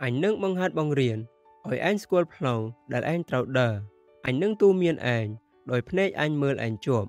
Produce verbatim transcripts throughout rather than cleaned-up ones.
anh nâng băng hát băng riền, ôi anh school plong, đal anh trao đờ, anh nâng tu miên anh, đôi phết anh mơ anh chuột.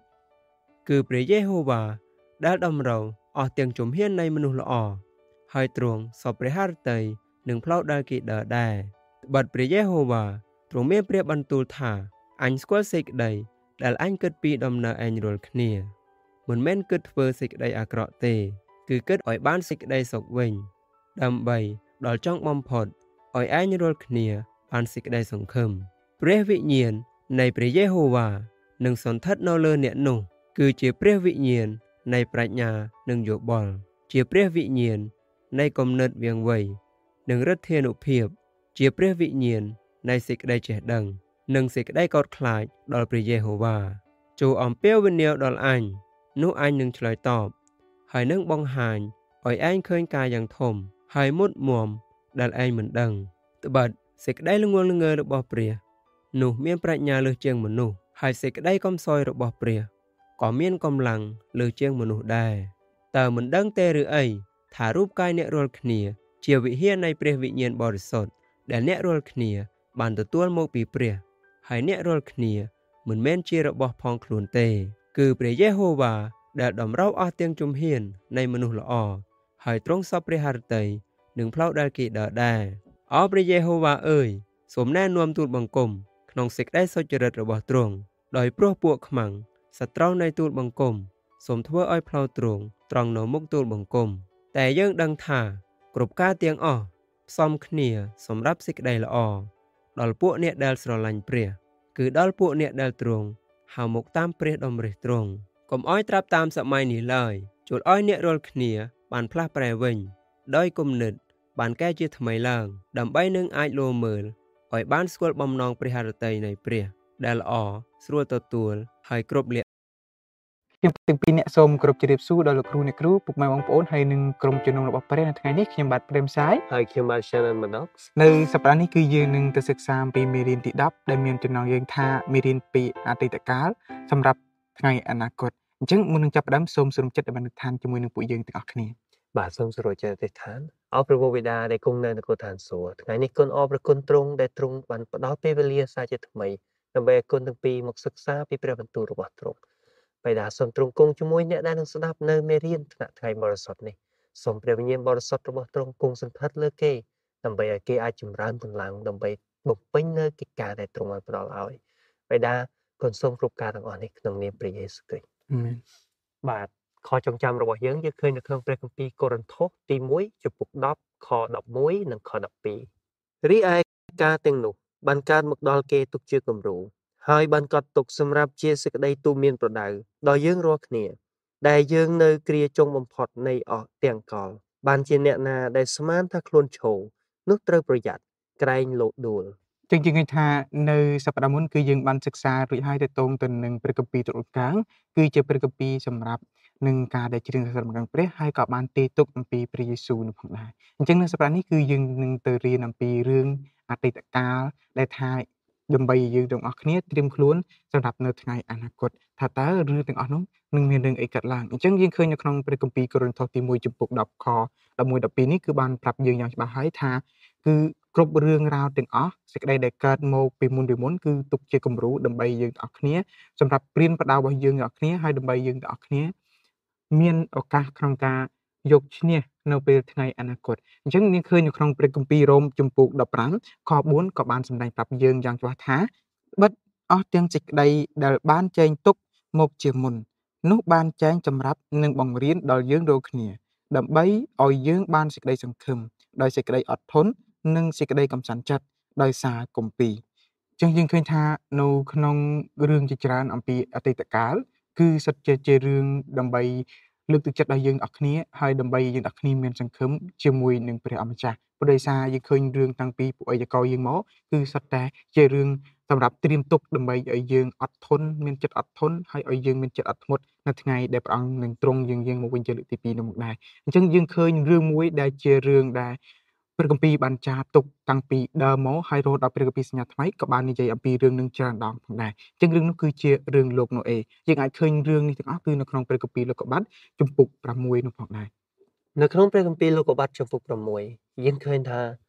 Cứព្រះយេហូវ៉ាដែលដំរងអស់ទាំងជំហាននៃមនុស្សល្អហើយទ្រង់សពព្រះハរតីនឹងផ្លូវដែលគេដើរដែរត្បិតព្រះយេហូវ៉ាទ្រង់មានព្រះបន្ទូលថាអញស្គាល់សេចក្តីដែលអញគិតពីដំណើរឯងរាល់គ្នាមិនមែនគិតធ្វើសេចក្តីអាក្រក់ទេគឺគិតឲ្យបានសេចក្តីសុខវិញដើម្បីដល់ចុងបំផុតឲ្យឯងរាល់គ្នាបានសេចក្តីសង្ឃឹមព្រះវិញ្ញាណនៃព្រះយេហូវ៉ានឹងសន្ធិដ្ឋនៅលើអ្នកនោះគឺជាព្រះវិញ្ញាណនៃប្រាជ្ញានិងយោបល់ជាព្រះវិញ្ញាណនៃគំនិតវាងវៃនិងឫទ្ធានុភាពជាព្រះវិញ្ញាណនៃសេចក្តីចេះដឹងនិងសេចក្តីកោតខ្លាចដល់ព្រះយេហូវ៉ាចូលអំពាវនាវដល់អញនោះអញនឹងឆ្លើយតបហើយនឹងបង្ហាញឲ្យឯងឃើញការយ៉ាងធំហើយមុតមមដែលឯងមិនដឹងត្បិតសេចក្តីល្ងល់ល្ងើរបស់ព្រះនោះមានប្រាជ្ញាលើសជាងមនុស្សហើយសេចក្តីកំសោយរបស់ព្រះក៏មានកម្លាំងលើសជាងមនុស្សដែរតើមិនដឹងទេឬអីថារូបកាយអ្នករាល់គ្នាជាវិហារនៃព្រះវិញ្ញាណបរិសុទ្ធដែលអ្នករាល់គ្នាបានទទួលមកពីព្រះហើយអ្នករាល់គ្នាមិនមែនជារបស់ផងខ្លួនទេគឺព្រះយេហូវ៉ាដែលតម្រូវអស់ទាំងជំហាននៃមនុស្សល្អហើយទ្រង់សពព្រះハរតីនឹងផ្លូវដែលគេដើរដែរអោព្រះយេហូវ៉ាអើយសូមណែនាំទូលបង្គំក្នុងសេចក្តីសុចរិតរបស់ទ្រង់ដោយព្រោះពួកខ្មាំងសត្រូវនៃទូលបង្គំសូមធ្វើឲ្យផ្លូវទ្រង់ត្រង់នៅមុខទូលបង្គំតែយើងដឹងថាគ្រប់ការទាំងអស់ផ្សំគ្នាសម្រាប់សេចក្តីល្អដល់ពួកអ្នកដែលស្រឡាញ់ព្រះគឺដល់ពួកអ្នកដែលទ្រង់ហៅមកតាមព្រះតម្រិះទ្រង់កុំឲ្យត្រាប់តាមសម័យនេះឡើយជួលឲ្យអ្នករាល់គ្នាបានផ្លាស់ប្រែវិញដោយគំនិតបានកែជាថ្មីឡើងដើម្បីនឹងអាចលោមើលឲ្យបានស្គាល់បំណងព្រះハរតីនៃព្រះដែលល្អស្រួលទទួលហើយគ្រប់លក្ខខ្ញុំទាំងពីរអ្នកសូមគោរពជម្រាបសួរដល់លោកគ្រូអ្នកគ្រូពុកម៉ែបងប្អូនហើយនឹងក្រុមជំនុំរបស់ព្រះនៅថ្ងៃនេះខ្ញុំបាទព្រេមសាយហើយខ្ញុំបាទ Shannon Maddox នៅសប្តាហ៍នេះគឺយើងនឹងទៅសិក្សាអំពីមេរៀនទីដប់ដែលមានចំណងយើងថាមេរៀនពីអតីតកាលសម្រាប់ថ្ងៃអនាគតអញ្ចឹងមុននឹងចាប់ផ្ដើមសូមសូមចិត្តឲ្យបានឋានជាមួយនឹងពួកយើងទាំងអស់គ្នាបាទសូមសរុបចិត្តអធិដ្ឋានអរព្រះវរបិតាដែលគង់នៅនគរឋានសួគ៌ថ្ងៃនេះគុណអរព្រះគុណទ្រង់ដែលទ្រង់បានផ្ដល់ពេលវេលាសាជាថ្មីដើម្បីឲ្យគុណទាំងពីរមកសិក្សាពីព្រះបន្ទូលរបស់ទ្រង់បិតាសូមទ្រង់គង់ជាមួយអ្នកដែលនឹងស្ដាប់នៅមេរៀនថ្នាក់ថ្ងៃបរិសុទ្ធនេះសូមព្រះវិញ្ញាណបរិសុទ្ធរបស់ទ្រង់គង់សន្ធិដ្ឋលើគេដើម្បីឲ្យគេអាចចម្រើនកម្លាំងដើម្បីបំពេញនៅកិច្ចការដែលទ្រង់បានផ្ដល់ឲ្យបិតាគុណសូមគ្រប់ការទាំងអស់នេះក្នុងនាមព្រះយេស៊ូវគ្រីស្ទអាមែនបាទខចងចាំរបស់យើងយើងឃើញនៅក្នុងព្រះគម្ពីរកូរិនថូសទីមួយចំពុកដប់ខដប់មួយនិងខដប់ពីររីឯការទាំងនោះបានកើតមកដល់គេទុកជាគំរូហើយបានកត់ទុកសម្រាប់ជាសេចក្តីទូមានប្រដៅដល់យើងរាល់គ្នាដែលយើងនៅគ្រាចុងបំផុតនៃអស់ទាំងកលបានជាអ្នកណាដែលស្មានថាខ្លួនឈរនោះត្រូវប្រយ័ត្នក្រែងលោតដួលចឹងយើងឃើញថានៅសប្តាហ៍មុនគឺយើងបានសិក្សារួចហើយទៅតងទៅនឹងព្រះគម្ពីរទូលឧកាងគឺជាព្រះគម្ពីរសម្រាប់នឹងការដែលជ្រាបសរមកព្រះហើយក៏បានទេទុកអំពីព្រះយេស៊ូវនោះផងដែរអញ្ចឹងនៅសប្តាហ៍នេះគឺយើងនឹងទៅរៀនអំពីរឿងអតីតកាលដែលថាដើម្បីយើងទាំងអស់គ្នាត្រៀមខ្លួនសម្រាប់នៅថ្ងៃអនាគតថាតើរឿងទាំងអស់នោះនឹងមានរឿងអីកើតឡើងអញ្ចឹងយើងឃើញនៅក្នុងព្រះគម្ពីរកូរិនថូសទីមួយចំពុកដប់ខដប់មួយដប់ពីរនេះគឺបានប្រាប់យើងយ៉ាងច្បាស់ហើយថាគឺគ្រប់រឿងរ៉ាវទាំងអស់សេចក្តីដែលកើតមកពីមុនពីមុនគឺទុកជាគំរូដើម្បីយើងទាំងអស់គ្នាសម្រាប់ព្រានប្រដៅរបស់យើងទាំងអស់គ្នាហើយដើម្បីយើងទាំងអស់គ្នាមានឱកាសក្នុងការយកឈ្នះនៅពេលថ្ងៃអនាគតអញ្ចឹងយើងឃើញនៅក្នុងព្រះគម្ពីររ៉ូមជំពូកដប់ប្រាំខបួនក៏បានសម្ដែងប្រាប់យើងយ៉ាងច្បាស់ថាបិទអស់ទាំងសេចក្តីដែលបានចែងទុកមកជាមុននោះបានចែងចម្រាប់និងបង្រៀនដល់យើងរាល់គ្នាដើម្បីឲ្យយើងបានសេចក្តីសង្ឃឹមដោយសេចក្តីអត់ធន់និងសេចក្តីកំសាន្តចិត្តដោយសារគម្ពីរអញ្ចឹងយើងឃើញថានៅក្នុងរឿងជាច្រើនអំពីអតីតកាលគឺសិតជាជារឿងដើម្បីលើកទឹកចិត្តដល់យើងអស់គ្នាហើយដើម្បីយើងអស់គ្នាមានសង្ឃឹមជាមួយនឹងព្រះអម្ចាស់ព្រោះដោយសារយើងឃើញរឿងតាំងពីពួកអយយកយើងមកគឺសិតតែជារឿងសម្រាប់ត្រៀមទុកដើម្បីឲ្យយើងអត់ធន់មានចិត្តអត់ធន់ហើយឲ្យយើងមានចិត្តអត់ធ្មត់នៅថ្ងៃដែលព្រះអង្គនឹងទ្រង់យើងយើងមកវិញជាលើកទីពីរនោះមកដែរអញ្ចឹងយើងឃើញរឿងមួយដែលជារឿងដែលព្រះគម្ពីរបានចារទុកតាំងពីដើមមកហើយរហូតដល់ព្រះគម្ពីរសញ្ញាថ្មីក៏បាននិយាយអំពីរឿងនឹងច្រើនដងផងដែរអញ្ចឹងរឿងនោះគឺជារឿងលោកណូអេយើងអាចឃើញរឿងនេះទាំងអស់គឺនៅក្នុងព្រះគម្ពីរលោកុបាតជំពូក6នោះផងដែរនៅក្នុងព្រះគម្ពីរលោកុបាតជំពូក6យើងឃើញថា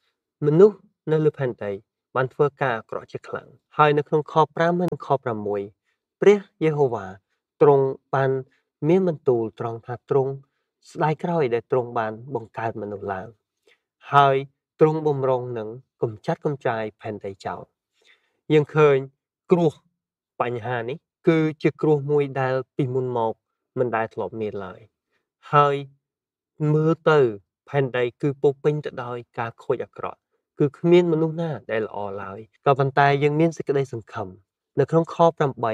មនុស្សនៅលើផែនដីបានធ្វើការអាក្រក់ជាខ្លាំងហើយនៅក្នុងខ5និងខ6ព្រះយេហូវ៉ាទ្រង់បានមានបន្ទូលត្រង់ថាទ្រង់ស្ដាយក្រោយដែលទ្រង់បានបង្កើតមនុស្សឡើងហើយទ្រង់បំរុងនឹងកំចាត់កំចាយផែនដីចោលយើងឃើញគ្រោះបញ្ហានេះគឺជាគ្រោះមួយដែលពីមុនមកមិនដែលធ្លាប់មានឡើយហើយមើលទៅផែនដីគឺពោពេញទៅដោយការខូចអាក្រក់គឺគ្មានមនុស្សណាដែលល្អឡើយក៏ប៉ុន្តែយើងមានសេចក្តីសង្ឃឹមនៅក្នុងខ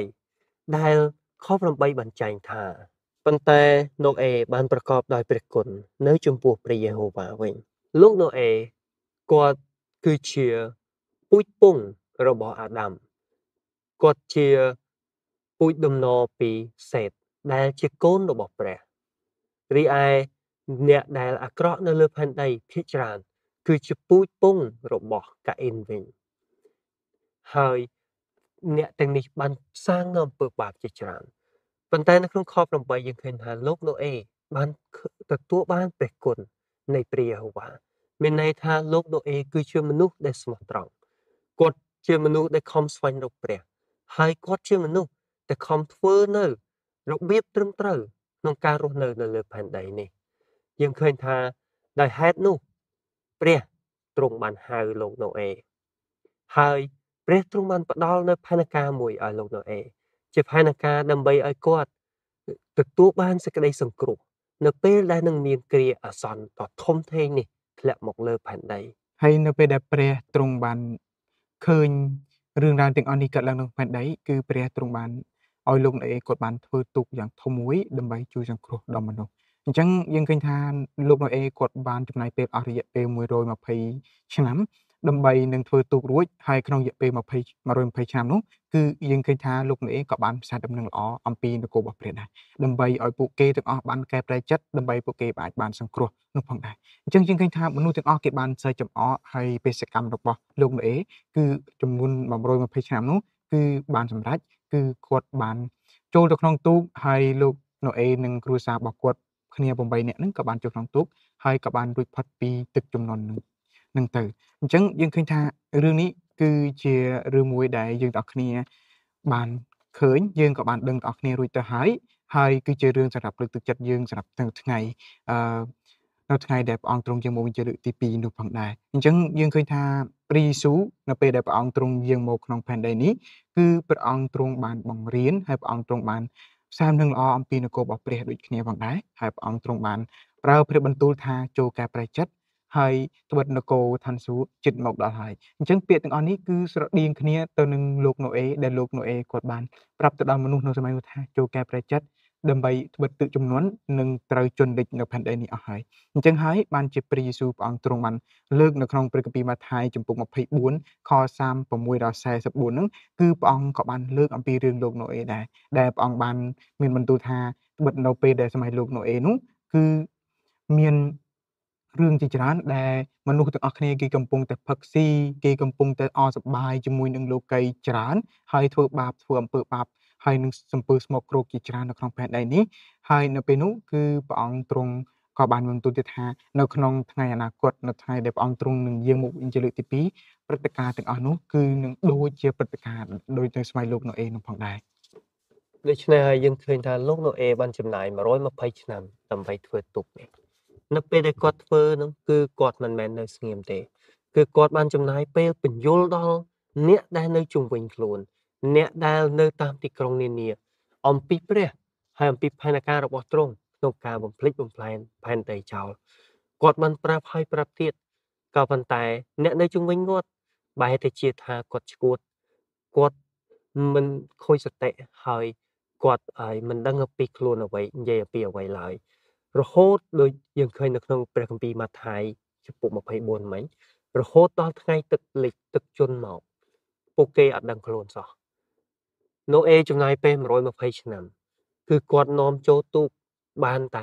8ដែលខ8បានចែងថាប៉ុន្តែណូអេបានប្រកបដោយព្រះគុណនៅចំពោះព្រះយេហូវ៉ាវិញលោកណូអេគាត់គឺជាពូជពង្សរបស់អាដាមគាត់ជាពូជដំណរពីសេតដែលជាកូនរបស់ព្រះរីឯអ្នកដែលអាក្រក់នៅលើផែនដីភាគច្រើនគឺជាពូជពង្សរបស់កាអ៊ីនវិញហើយអ្នកទាំងនេះបានសាងនៅអំពើបាបជាច្រើនប៉ុន្តែនៅក្នុងខ8យើងឃើញថាលោកណូអេបានទទួលបានព្រះគុណនៃព្រះយេហូវ៉ាមានន័យថាលោកណូអេគឺជាមនុស្សដែលស្មោះត្រង់គាត់ជាមនុស្សដែលខំស្វែងរកព្រះហើយគាត់ជាមនុស្សដែលខំធ្វើនៅរបៀបត្រឹមត្រូវក្នុងការរស់នៅនៅលើផែនដីនេះយើងឃើញថាដោយហេតុនោះព្រះទ្រង់បានហៅលោកណូអេហើយព្រះទ្រង់បានផ្ដល់នៅផែនការមួយឲ្យលោកណូអេជាផែនការដើម្បីឲ្យគាត់ទទួលបានសេចក្តីសង្គ្រោះនៅពេលដែលនឹងមានគ្រាអាសន្នដ៏ធំធេងនេះធ្លាក់មកលើផែនដីហើយនៅពេលដែលព្រះទ្រង់បានឃើញរឿងរ៉ាវទាំងអស់នេះកើតឡើងក្នុងផែនដីគឺព្រះទ្រង់បានឲ្យលោកណូអេគាត់បានធ្វើទូកយ៉ាងធំមួយដើម្បីជួយសង្គ្រោះដល់មនុស្សអញ្ចឹងយើងឃើញថាលោកណូអេគាត់បានចំណាយពេលអស់រយៈពេលមួយរយម្ភៃឆ្នាំដើម្បីនឹងធ្វើទូករួចហើយក្នុងរយៈពេល20 120ឆ្នាំនោះគឺយើងឃើញថាលោកណូអេក៏បានផ្សាយដំណឹងល្អអំពីនគររបស់ព្រះដែរដើម្បីឲ្យពួកគេទាំងអស់បានកែប្រែចិត្តដើម្បីពួកគេអាចបានសង្គ្រោះនោះផងដែរអញ្ចឹងយើងឃើញថាមនុស្សទាំងអស់គេបានសើចចំអកហើយបេសកកម្មរបស់លោកណូអេគឺចំនួន120ឆ្នាំនោះគឺបានសម្រេចគឺគាត់បានចូលទៅក្នុងទូកហើយលោកណូអេនិងគ្រួសាររបស់គាត់គ្នា8នាក់ហ្នឹងក៏បានចូលក្នុងទូកហើយក៏បានរួចផុតពីទឹកជំនន់នឹងនឹងទៅអញ្ចឹងយើងឃើញថារឿងនេះគឺជារឿងមួយដែលយើងទាំងអស់គ្នាបានឃើញយើងក៏បានដឹងទាំងអស់គ្នារួចទៅហើយហើយគឺជារឿងសម្រាប់លើកទឹកចិត្តយើងសម្រាប់ថ្ងៃអឺនៅថ្ងៃដែលព្រះអង្គទ្រង់យាងមកវិញជាលើកទី2នោះផងដែរអញ្ចឹងយើងឃើញថាព្រះយេស៊ូវនៅពេលដែលព្រះអង្គទ្រង់យាងមកក្នុងផែនដីនេះគឺព្រះអង្គទ្រង់បានបង្រៀនហើយព្រះអង្គទ្រង់បានផ្សាយនឹងល្អអំពីនគររបស់ព្រះដូចគ្នាផងដែរហើយព្រះអង្គទ្រង់បានប្រើព្រះបន្ទូលថាចូលកែប្រែចិត្តហើយត្បិតនគរឋានសួគ៌ជិតមកដល់ហើយអញ្ចឹងពាក្យទាំងអស់នេះគឺស្រដៀងគ្នាទៅនឹងលោកណូអេដែលលោកណូអេគាត់បានប្រាប់ទៅដល់មនុស្សនៅសម័យនោះថាចូលកែប្រែចិត្តដើម្បីត្បិតទឹកជំនន់នឹងត្រូវជន់លិចនៅផែនដីនេះអស់ហើយអញ្ចឹងហើយបានជាព្រះយេស៊ូវព្រះអង្គទ្រង់បានលើកនៅក្នុងព្រះគម្ពីរម៉ាថាយចំពុក24ខ36ដល់44ហ្នឹងគឺព្រះអង្គក៏បានលើកអំពីរឿងលោកណូអេដែរដែលព្រះអង្គបានមានបន្ទូលថាត្បិតនៅពេលដែលសម័យលោកណូអេនោះគឺមានរឿងជាច្រើនដែលមនុស្សទាំងអស់គ្នាគេកំពុងតែផឹកស៊ីគេកំពុងតែអសប្បាយជាមួយនឹងលោកីច្រើនហើយធ្វើបាបធ្វើអំពើបាបហើយនឹងសំពើស្មោកគ្រោកជាច្រើននៅក្នុងផែនដីនេះហើយនៅពេលនោះគឺព្រះអង្គទ្រង់ក៏បានបន្ទូលទៀតថានៅក្នុងថ្ងៃអនាគតនៅថ្ងៃដែលព្រះអង្គទ្រង់នឹងយាងមកវិញជាលើកទី2ព្រឹត្តិការណ៍ទាំងអស់នោះគឺនឹងដូចជាព្រឹត្តិការណ៍ដូចនៅសម័យលោកណូអេនោះផងដែរដូច្នេះហើយយើងឃើញថាលោកណូអេបានចំណាយ120ឆ្នាំដើម្បីធ្វើទូកនេះនៅពេលដែលគាត់ធ្វើនោះគឺគាត់មិនមែននៅស្ងៀមទេគឺគាត់បានចំណាយពេលបញ្យល់ដល់អ្នកដែលនៅជុំវិញខ្លួនអ្នកដែលនៅតាមទីក្រុងនានាអំពីព្រះហើយអំពីផែនការរបស់ទ្រង់ក្នុងការបំភ្លេចបំផ្លែងផែនដីចោលគាត់បានប្រាប់ហើយប្រាប់ទៀតក៏ប៉ុន្តែអ្នកនៅជុំវិញគាត់បែរទៅជាថាគាត់ឈួតគាត់មិនខូចសតិហើយគាត់ហើយមិនដឹងអំពីខ្លួនអ្វីនិយាយអំពីអ្វីឡើយរហូតដូចយើងឃើញនៅក្នុងព្រះគម្ពីរម៉ាថាយចំពុក24មិញរហូតដល់ថ្ងៃទឹកលិចទឹកជន់មកពួកគេអត់ដឹងខ្លួនសោះណូអេចំណាយពេល120ឆ្នាំគឺគាត់នាំចូលទូកបានតែ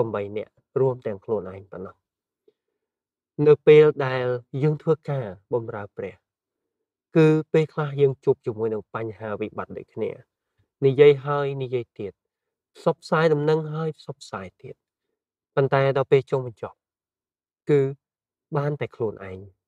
8នាក់រួមទាំងខ្លួនឯងប៉ុណ្ណោះនៅពេលដែលយើងធ្វើការបម្រើព្រះគឺពេលខ្លះយើងជួបជាមួយនឹងបញ្ហាវិបត្តិដូចគ្នានិយាយហើយនិយាយទៀតផ្សព្វផ្សាយដំណឹងហើយផ្សព្វផ្សាយទៀតប៉ុន្តែដល់ពេលចុងបញ្ចប់គឺបានតែខ្លួនឯង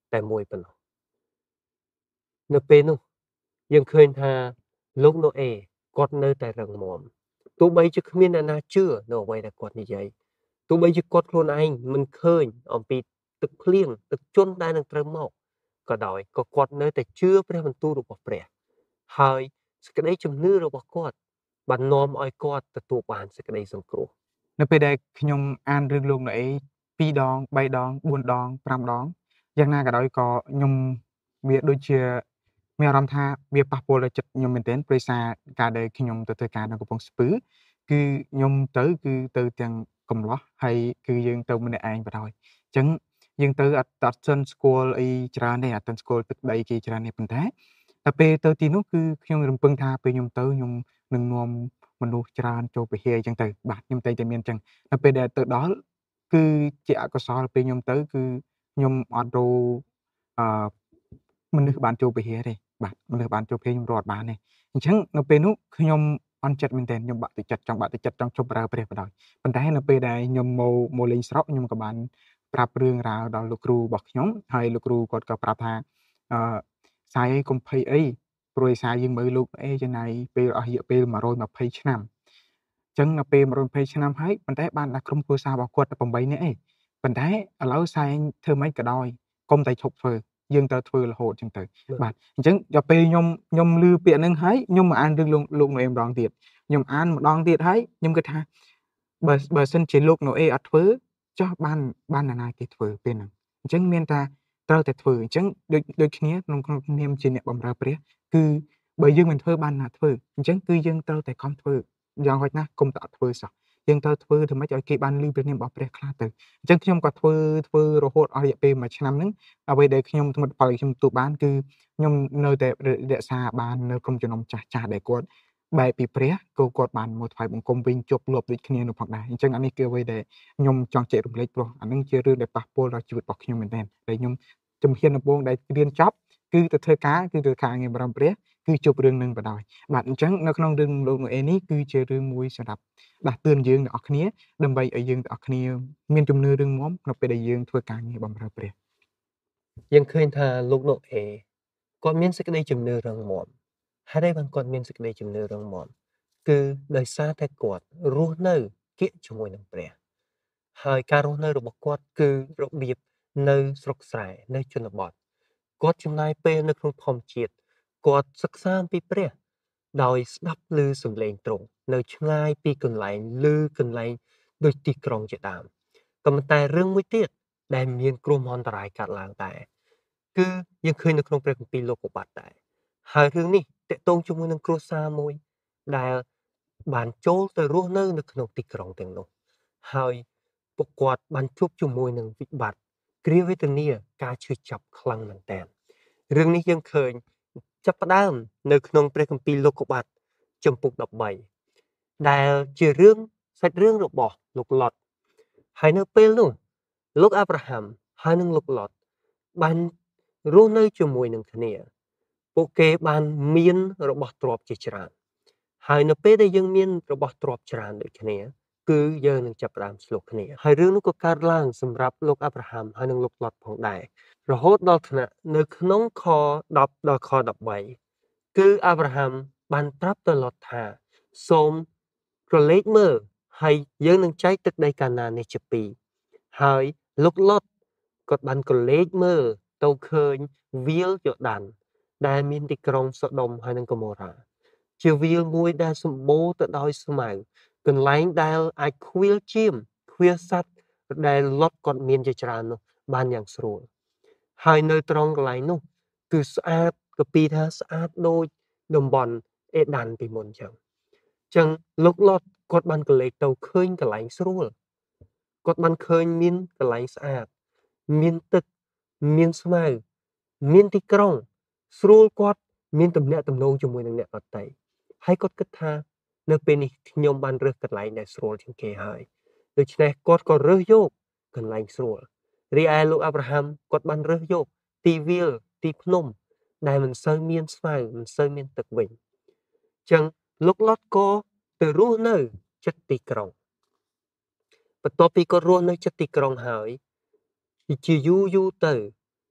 តែមួយប៉ុណ្ណោះនៅពេលនោះយើងឃើញថាលោកណូអេគាត់នៅតែរឹងមាំទោះបីជាគ្មានអ្នកណាជឿនៅអ្វីដែលគាត់និយាយទោះបីជាគាត់ខ្លួនឯងមិនឃើញអំពីទឹកភ្លៀងទឹកជន់ដែលនឹងត្រូវមកក៏ដោយក៏គាត់នៅតែជឿព្រះបន្ទូលរបស់ព្រះហើយសេចក្តីជំនឿរបស់គាត់បាននាំឲ្យគាត់ទទួលបានសេចក្តីសង្គ្រោះនៅពេលដែលខ្ញុំអានរឿងលោកណូអេពីរដងបីដងបួនដងប្រាំដងយ៉ាងណាក៏ដោយក៏ខ្ញុំវាដូចជាមានអារម្មណ៍ថាវាប៉ះពាល់ដល់ចិត្តខ្ញុំមែនទែនព្រោះសារការដែលខ្ញុំទៅធ្វើការនៅកំពង់ស្ពឺគឺខ្ញុំទៅគឺទៅទាំងកំឡោះហើយគឺយើងទៅម្នាក់ឯងបណ្ដោយអញ្ចឹងយើងទៅអត់អត់សិនស្គាល់អីច្រើនទេអត់សិនស្គាល់ទឹកដីគេច្រើនទេប៉ុន្តែតែពេលទៅទីនោះគឺខ្ញុំរំពឹងថាពេលខ្ញុំទៅខ្ញុំនឹងនាំមនុស្សច្រើនចូលពហិអញ្ចឹងទៅបាទខ្ញុំតែតែមានអញ្ចឹងនៅពេលដែលទៅដល់គឺជាអកុសលពេលខ្ញុំទៅគឺខ្ញុំអត់រអឺមនុស្សបានចូលពហិទេបាទមនុស្សបានចូលពហិខ្ញុំរត់បានទេអញ្ចឹងនៅពេលនោះខ្ញុំអន់ចិត្តមែនទែនខ្ញុំបាក់ទឹកចិត្តចង់បាក់ទឹកចិត្តចង់ជប់ប្រើព្រះបណ្ដោយប៉ុន្តែនៅពេលដែលខ្ញុំមកមកលេងស្រុកខ្ញុំក៏បានប្រាប់រឿងរ៉ាវដល់លោកគ្រូរបស់ខ្ញុំហើយលោកគ្រូគាត់ក៏ប្រាប់ថាអឺសាយអីកុំភ័យអីព្រោះឯសាយយើងមើលលោកអេចំណាយពេលអស់រយៈពេលមួយរយម្ភៃឆ្នាំអញ្ចឹងនៅពេលមួយរយម្ភៃឆ្នាំហើយប៉ុន្តែបានដាក់ក្រុមគ្រួសាររបស់គាត់តែប្រាំបីនាក់ឯងប៉ុន្តែឥឡូវសាយធ្វើម៉េចក៏ដោយកុំតែឈប់ធ្វើយើងត្រូវធ្វើរហូតអញ្ចឹងទៅបាទអញ្ចឹងដល់ពេលខ្ញុំខ្ញុំឮពាក្យហ្នឹងហើយខ្ញុំមកអានរឿងលោកលោកណូអេម្ដងទៀតខ្ញុំអានម្ដងទៀតហើយខ្ញុំគិតថាបើបើសិនជាលោកណូអេអត់ធ្វើចុះបានបានណាគេធ្វើពេលហ្នឹងអញ្ចឹងមានថាត្រូវតែធ្វើអញ្ចឹងដូចដូចគ្នាក្នុងក្នុងនាមជាអ្នកបម្រើព្រះគឺបើយើងមិនធ្វើបានណាធ្វើអញ្ចឹងគឺយើងត្រូវតែខំធ្វើយ៉ាងហោចណាស់កុំតែអត់ធ្វើសោះយើងត្រូវធ្វើធ្វើម៉េចឲ្យគេបានឮព្រះនាមរបស់ព្រះខ្លះទៅអញ្ចឹងខ្ញុំក៏ធ្វើធ្វើរហូតអស់រយៈពេលមួយឆ្នាំហ្នឹងអ្វីដែលខ្ញុំសមិទ្ធផលខ្ញុំទទួលបានគឺខ្ញុំនៅតែរក្សាបាននៅក្រុមជំនុំចាស់ចាស់ដែលគាត់បែកពីព្រះក៏គាត់បានមកថ្វាយបង្គំវិញជប់លប់ដូចគ្នានោះផងដែរអញ្ចឹងអានេះគឺអ្វីដែលខ្ញុំចង់ចែករំលែកព្រោះអានឹងជារឿងដែលប៉ះពាល់ដល់ជីវិតរបស់ខ្ញុំមែនទែនតែខ្ញុំជំហានដំបូងដែលរៀនចប់គឺទៅធ្វើការគឺទៅការងារបរមព្រះគឺជប់រឿងនឹងបណ្ដោយបាទអញ្ចឹងនៅក្នុងរឿងលោកណូអេនេះគឺជារឿងមួយសម្រាប់ដាស់តឿនយើងទាំងអស់គ្នាដើម្បីឲ្យយើងទាំងអស់គ្នាមានជំនឿរឹងមាំនៅពេលដែលយើងធ្វើការងារបម្រើព្រះយើងឃើញថាលោកណូអេគាត់មានសេចក្តីជំនឿរឹងមាំហើយបានគាត់មានសេចក្តីជំនឿរឹងមាំគឺដោយសារតែគាត់រស់នៅគៀកជាមួយនឹងព្រះហើយការរស់នៅរបស់គាត់គឺរបៀបនៅស្រុកស្រែនៅជនបទគាត់ចំណាយពេលនៅក្នុងធម្មជាតិគាត់សិក្សាអំពីព្រះដោយស្ដាប់ឮសំឡេងទ្រង់នៅឆ្ងាយពីកន្លែងឮកន្លែងដូចទីក្រុងជាដើមក៏ប៉ុន្តែរឿងមួយទៀតដែលមានគ្រោះមហន្តរាយកើតឡើងដែរគឺយើងឃើញនៅក្នុងព្រះគម្ពីរលោកុបាទដែរហើយរឿងនេះតកតងជាមួយនឹងគ្រួសារមួយដែលបានចូលទៅរស់នៅនៅក្នុងទីក្រុងទាំងនោះហើយពួកគាត់បានជួបជាមួយនឹងវិបត្តិគ្រាវេទនាការឈឺចាប់ខ្លាំងមែនទែនរឿងនេះយើងឃើញចាប់ផ្ដើមនៅក្នុងព្រះគម្ពីរលោកុបាទចំពុកដប់បីដែលជារឿងសាច់រឿងរបស់លោកឡុតហើយនៅពេលនោះលោកអាប់រ៉ាហាំហើយនិងលោកឡុតបានរស់នៅជាមួយនឹងគ្នាពួកគេបានមានរបស់ទ្រព្យជាច្រើនហើយនៅពេលដែលយើងមានរបស់ទ្រព្យច្រើនដូចគ្នាគឺយើងនឹងចាប់ផ្ដើមឆ្លោះគ្នាហើយរឿងនោះក៏កើតឡើងសម្រាប់លោកអាប់រ៉ាហាំហើយនិងលោកឡុតផងដែររហូតដល់ថ្នាក់នៅក្នុងខដប់ដល់ខដប់បីគឺអាប់រ៉ាហាំបានប្រាប់ទៅឡុតថាសូមក្រឡេកមើលហើយយើងនឹងចែកទឹកដីកាណាននេះជាពីរហើយលោកឡុតក៏បានក្រឡេកមើលទៅឃើញវាលយ៉ូដានដែលមានទីក្រុងសូដុំហើយនិងកូម៉ូរ៉ាជាវាលមួយដែលសម្បូរទៅដោយស្មៅកន្លែងដែលអាចខ្វៀលជៀមខ្វៀលសัตว์ដែលឡុតគាត់មានជាច្រើននោះបានយ៉ាងស្រួលហើយនៅត្រង់កន្លែងនោះគឺស្អាតក៏ពីថាស្អាតដូចតំបន់អេដានពីមុនចឹងចឹងលោកឡុតគាត់បានកលេចទៅឃើញកន្លែងស្រួលគាត់បានឃើញមានកន្លែងស្អាតមានទឹកមានស្មៅមានទីក្រុងស្រួលគាត់មានទំនាក់ទំនងជាមួយនឹងអ្នកដទៃហើយគាត់គិតថានៅពេលនេះខ្ញុំបានរើសកន្លែងដែលស្រួលជាងគេហើយដូច្នេះគាត់ក៏រើសយកកន្លែងស្រួលរីឯលោកអាប់រ៉ាហាំគាត់បានរើសយកទីវាលទីភ្នំដែលមិនសូវមានស្មៅមិនសូវមានទឹកវិញអញ្ចឹងលោកឡុតក៏ទៅរស់នៅជិតទីក្រុងបន្ទាប់ពីគាត់រស់នៅជិតទីក្រុងហើយជាយូរយូរទៅ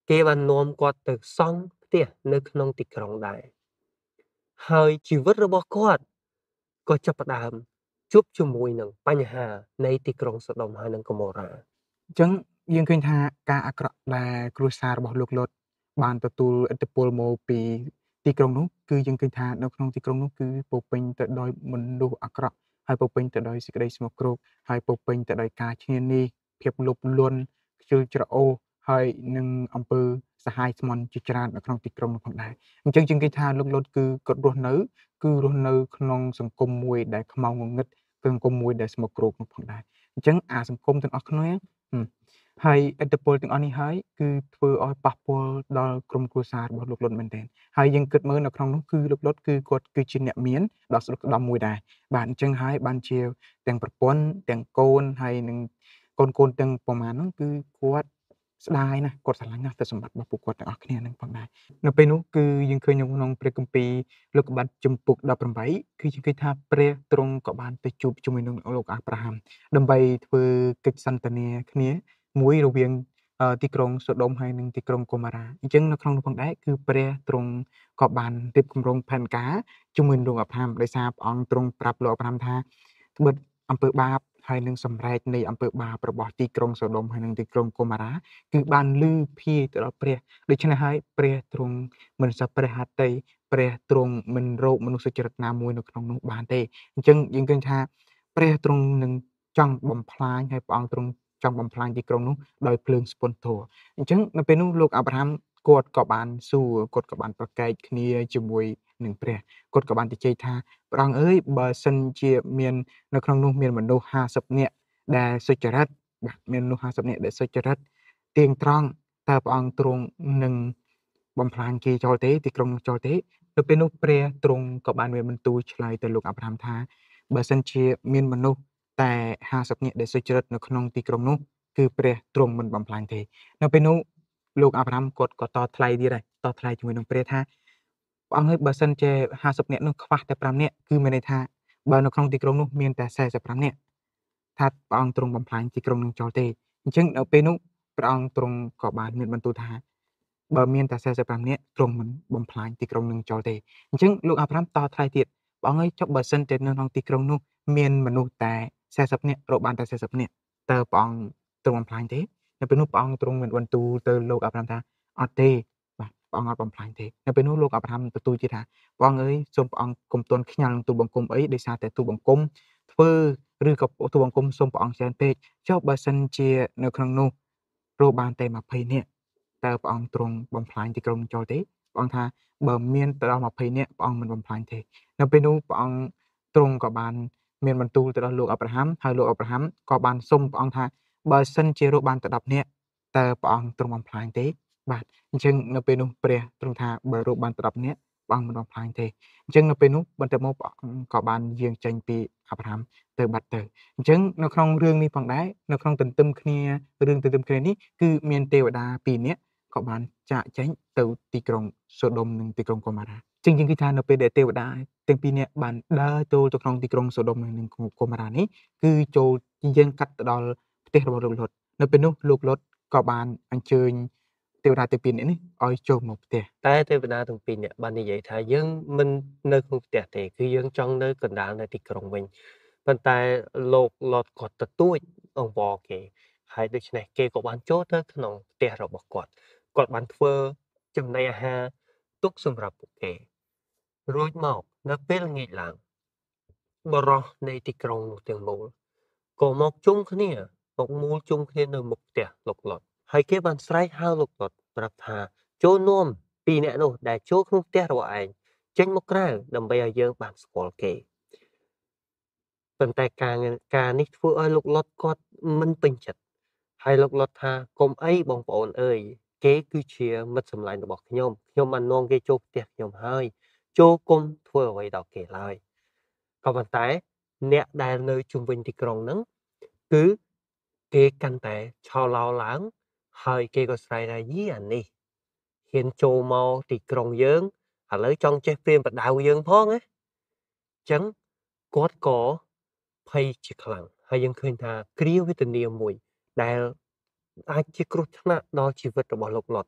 គេបាននាំគាត់ទៅសង់ផ្ទះនៅក្នុងទីក្រុងដែរហើយជីវិតរបស់គាត់ក៏ចាប់ផ្ដើមជួបជាមួយនឹងបញ្ហានៃទីក្រុងសូដុំហើយនិងហ្គម៉ូរ៉ាអញ្ចឹងយើងឃើញថាការអាក្រក់ដែលគ្រួសាររបស់លោកលូតបានទទួលឥទ្ធិពលមកពីទីក្រុងនោះគឺយើងឃើញថានៅក្នុងទីក្រុងនោះគឺពោរពេញទៅដោយមនុស្សអាក្រក់ហើយពោរពេញទៅដោយសេចក្តីស្មោកគ្រោកហើយពោរពេញទៅដោយការឈ្នានីសភាពលោភលន់ខ្ជិលច្រអូសហើយនឹងអំពើសហាយស្មន់ជាច្រើននៅក្នុងទីក្រុងនោះផងដែរអញ្ចឹងយើងឃើញថាលោកលូតគឺគាត់រស់នៅគឺរស់នៅក្នុងសង្គមមួយដែលខ្មៅងងឹតសង្គមមួយដែលស្មោកគ្រោកនោះផងដែរអញ្ចឹងអាសង្គមទាំងអស់គ្នាហើយឥទ្ធិពលទាំងអស់នេះហើយគឺធ្វើឲ្យប៉ះពាល់ដល់ក្រុមគ្រួសាររបស់លោកលុតមែនទែនហើយយើងគិតមើលនៅក្នុងនោះគឺលោកលុតគឺគាត់គឺជាអ្នកមានដ៏ស្ដុកស្ដំមួយដែរបាទអញ្ចឹងហើយបានជាទាំងប្រពន្ធទាំងកូនហើយនឹងកូនកូនទាំងប្រមាណហ្នឹងគឺគាត់ស្ដាយណាស់គាត់ស្រឡាញ់ណាស់ទៅសម្បត្តិរបស់ពួកគាត់ទាំងអស់គ្នាហ្នឹងផងដែរនៅពេលនោះគឺយើងឃើញនៅក្នុងព្រះគម្ពីរលោកុបាតជំពូកដប់ប្រាំeightគឺយើងឃើញថាព្រះទ្រង់ក៏បានទៅជួបជាមួយនឹងលោកអាប់រ៉ាហាំដើម្បីធ្វើកិច្ចសន្ទនាគ្នាមួយរវាងទីក្រុងសូដុំហើយនិងទីក្រុងកូម៉ារ៉ាអញ្ចឹងនៅក្នុងនោះផងដែរគឺព្រះទ្រង់ក៏បានរៀបគម្រោងផែនការជាមួយនឹងលោកអាប់រ៉ាហាំដោយសារព្រះអង្គទ្រង់ប្រាប់លោកអាប់រ៉ាហាំថាត្បិតអំពើបាបហើយនឹងសម្រេចនៃអំពើបាបរបស់ទីក្រុងសូដុំហើយនិងទីក្រុងកូម៉ារ៉ាគឺបានលឺភាយទៅដល់ព្រះដូច្នេះហើយព្រះទ្រង់មិនសប្បុរហត្ថីព្រះទ្រង់មិនរកមនុស្សសុចរិតណាមួយនៅក្នុងនោះបានទេអញ្ចឹងយើងឃើញថាព្រះទ្រង់នឹងចង់បំផ្លាញហើយព្រះអង្គទ្រង់ចង់បំផ្លាញទីក្រុងនោះដោយភ្លើងស្ពុនធัวអញ្ចឹងនៅពេលនោះលោកអាប់រ៉ាហាំគាត់ក៏បានសួរគាត់ក៏បានប្រកែកគ្នាជាមួយនឹងព្រះគាត់ក៏បានជជែកថាព្រះអង្គអើយបើសិនជាមាននៅក្នុងនោះមានមនុស្សห้าสิบនាក់ដែលសុចរិតបាទមានមនុស្សห้าสิบនាក់ដែលសុចរិតទៀងត្រង់តើព្រះអង្គទ្រង់នឹងបំផ្លាញគេចោលទេទីក្រុងនោះចោលទេនៅពេលនោះព្រះទ្រង់ក៏បានមានបន្ទូលឆ្លើយទៅលោកអាប់រ៉ាហាំថាបើសិនជាមានមនុស្សតែห้าสิบនាក់ដែលសុចរិតនៅក្នុងទីក្រុងនោះគឺព្រះទ្រង់មិនបំផ្លាញទេនៅពេលនោះលោកអាប់រ៉ាហាំគាត់ក៏តថ្លៃទៀតដែរតថ្លៃជាមួយនឹងព្រះថាព្រះអង្គហើយបើសិនជាห้าสิบនាក់នោះខ្វះតែfiveនាក់គឺមានន័យថាបើនៅក្នុងទីក្រុងនោះមានតែforty-fiveនាក់ថាព្រះអង្គទ្រង់បំផ្លាញទីក្រុងនឹងចោលទេអញ្ចឹងនៅពេលនោះព្រះអង្គទ្រង់ក៏បានមានបន្ទូលថាបើមានតែforty-fiveនាក់ទ្រង់មិនបំផ្លាញទីក្រុងនឹងចោលទេអញ្ចឹងលោកអាប់រ៉ាហាំតថ្លៃទៀតព្រះអង្គហើយចុះបើសិនតែនៅក្នុងទីក្រុងនោះមានមនុស្សតែfortyនាក់រកបានតែfortyនាក់តើព្រះអង្គទ្រង់បំផ្លាញទេនៅពេលនោះព្រះអង្គទ្រង់មានបន្ទូលទៅលោកអាប់រ៉ាហាំថាអត់ទេបាទព្រះអង្គអត់បំផ្លាញទេនៅពេលនោះលោកអាប់រ៉ាហាំទទួលជាថាព្រះអង្គអើយសូមព្រះអង្គកុំទន់ខ្ញាល់នឹងទូបង្គំអីដោយសារតែទូបង្គំធ្វើឬក៏ទូបង្គំសូមព្រះអង្គច្រើនពេកចុះបើសិនជានៅក្នុងនោះរកបានតែtwentyនាក់តើព្រះអង្គទ្រង់បំផ្លាញទីក្រុងចោលទេព្រះអង្គថាបើមានទៅដល់twentyនាក់ព្រះអង្គមិនបំផ្លាញទេនៅពេលនោះព្រះអង្គទ្រង់ក៏បានមានបន្ទូលទៅដល់លោកអាប់រ៉ាហាំហើយលោកអាប់រ៉ាហាំក៏បានសុំព្រះអង្គថាបើសិនជារកបានតែtenនាក់តើព្រះអង្គទ្រង់បំផ្លាញទេបាទអញ្ចឹងនៅពេលនោះព្រះទ្រង់ថាបើរកបានតែtenនាក់ព្រះអង្គមិនបំផ្លាញទេអញ្ចឹងនៅពេលនោះបន្ទាប់មកព្រះអង្គក៏បានយាងចេញពីអាប់រ៉ាហាំទៅបាត់ទៅអញ្ចឹងនៅក្នុងរឿងនេះផងដែរនៅក្នុងទន្ទឹមគ្នារឿងទន្ទឹមគ្នានេះគឺមានទេវតាtwoនាក់ក៏បានចាកចេញទៅទីក្រុងសូដុំនិងទីក្រុងកូម៉ារ៉ាជាងយើងគិតថានៅពេលដែលទេវតាទាំងពីរនាក់បានដើរចូលទៅក្នុងទីក្រុងសូដុំនិងកូម៉ារ៉ានេះគឺចូលយើងកាត់ទៅដល់ផ្ទះរបស់លោកលុតនៅពេលនោះលោកលុតក៏បានអញ្ជើញទេវតាទាំងពីរនាក់នេះឲ្យចូលមកផ្ទះតែទេវតាទាំងពីរនាក់បាននិយាយថាយើងមិននៅក្នុងផ្ទះទេគឺយើងចង់នៅកណ្ដាលនៅទីក្រុងវិញប៉ុន្តែលោកលុតគាត់ទទូចអង្វរគេហើយដូច្នេះគេក៏បានចូលទៅក្នុងផ្ទះរបស់គាត់គាត់បានធ្វើចំណីអាហារទុកសម្រាប់ពួកគេរួចមកនៅពេលល្ងាចឡើងបរោះនៃទីក្រុងនោះទាំងមូលក៏មកជុំគ្នាមកមូលជុំគ្នានៅមុខផ្ទះលោកលុតហើយគេបានស្រែកហៅលោកលុតប្រាប់ថាចូលនាំពីរនាក់នោះដែលចូលក្នុងផ្ទះរបស់ឯងចេញមកក្រៅដើម្បីឲ្យយើងបានស្គាល់គេប៉ុន្តែការការនេះធ្វើឲ្យលោកលុតគាត់មិនពេញចិត្តហើយលោកលុតថាកុំអីបងប្អូនអើយគេគឺជាមិត្តសម្លាញ់របស់ខ្ញុំខ្ញុំបាននាំគេចូលផ្ទះខ្ញុំហើយចូលគុំធ្វើអ្វីដល់គេឡើយក៏ប៉ុន្តែអ្នកដែលនៅជុំវិញទីក្រុងហ្នឹងគឺគេកាន់តែឆោឡោឡើងហើយគេក៏ស្រែកថាយីអានេះហ៊ានចូលមកទីក្រុងយើងឥឡូវចង់ចេះព្រាមបដៅយើងផងណាអញ្ចឹងគាត់ក៏ភ័យជាខ្លាំងហើយយើងឃើញថាគ្រាវេទនាមួយដែលអាចជាគ្រោះថ្នាក់ដល់ជីវិតរបស់លោកលុត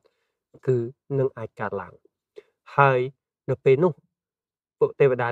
គឺនឹងអាចកើតឡើងហើយនៅពេលនោះពួកទេវតា